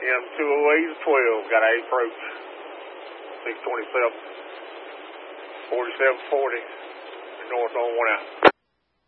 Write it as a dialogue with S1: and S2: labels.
S1: AM 208 got a approach. 627, 4740, north on 1 out.